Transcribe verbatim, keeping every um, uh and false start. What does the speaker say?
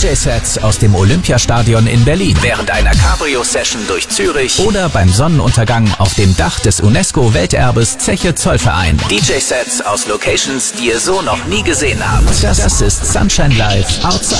D J-Sets aus dem Olympiastadion in Berlin, während einer Cabrio-Session durch Zürich oder beim Sonnenuntergang auf dem Dach des UNESCO-Welterbes Zeche Zollverein. D J-Sets aus Locations, die ihr so noch nie gesehen habt. Das, das ist Sunshine Live Outside.